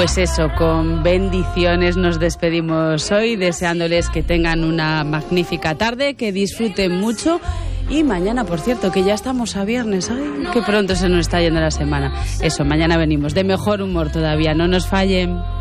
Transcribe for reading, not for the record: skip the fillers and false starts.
Pues eso, con bendiciones nos despedimos hoy, deseándoles que tengan una magnífica tarde, que disfruten mucho. Y mañana, por cierto, que ya estamos a viernes. Ay, qué pronto se nos está yendo la semana. Eso, mañana venimos de mejor humor todavía, no nos fallen.